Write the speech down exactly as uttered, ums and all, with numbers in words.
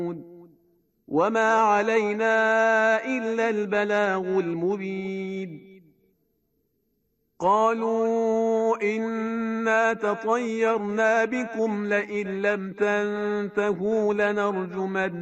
وما علينا إلا البلاغ المبين قالوا إنا تطيرنا بكم لئن لم تنتهوا لنرجمن